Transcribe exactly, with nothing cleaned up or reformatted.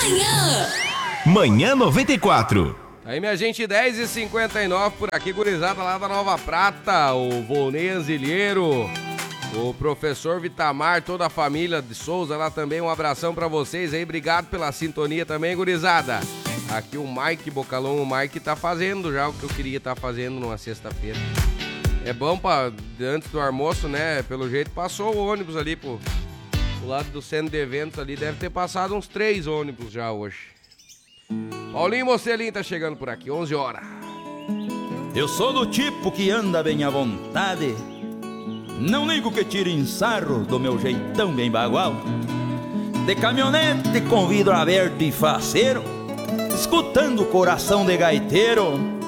Manhã. Manhã noventa e quatro. Aí, minha gente, dez e cinquenta e nove por aqui, gurizada lá da Nova Prata, o Volney Anzilheiro, o professor Vitamar, toda a família de Souza lá também, um abração pra vocês aí, obrigado pela sintonia também, gurizada. Aqui o Mike Bocalon, o Mike tá fazendo já o que eu queria estar tá fazendo numa sexta-feira. É bom pra, antes do almoço, né, pelo jeito passou o ônibus ali pro, pro lado do centro de eventos ali, deve ter passado uns três ônibus já hoje. Paulinho Mocelinho tá chegando por aqui, onze horas. Eu sou do tipo que anda bem à vontade, não ligo que tirem sarro do meu jeitão bem bagual. De caminhonete com vidro aberto e faceiro, escutando o coração de gaiteiro,